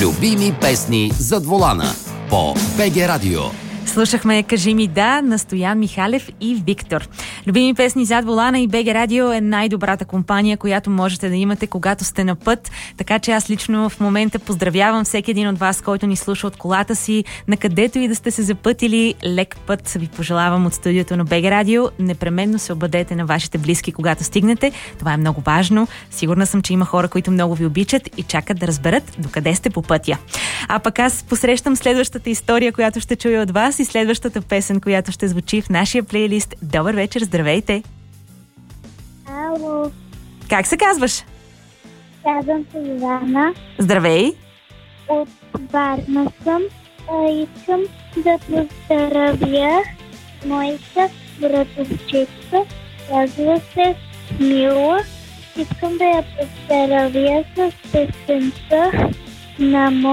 Любими песни зад волана по БГ Радио. Слушахме "Кажи ми да" на Стоян Михалев и Виктор. Любими песни зад волана и БГ Радио е най-добрата компания, която можете да имате, когато сте на път. Така че аз лично в момента поздравявам всеки един от вас, който ни слуша от колата си, на където и да сте се запътили. Лек път ви пожелавам от студиото на БГ Радио. Непременно се обадете на вашите близки, когато стигнете. Това е много важно. Сигурна съм, че има хора, които много ви обичат и чакат да разберат докъде сте по пътя. А пък аз посрещам следващата история, която ще чуя от вас, и следващата песен, която ще звучи в нашия плейлист. Добър вечер, здравейте! Ало! Как се казваш? Казвам се Ивана. Здравей! От Варна съм. Искам да поздравя моята братовчетка. Казва се Мила. Искам да я поздравя с песента на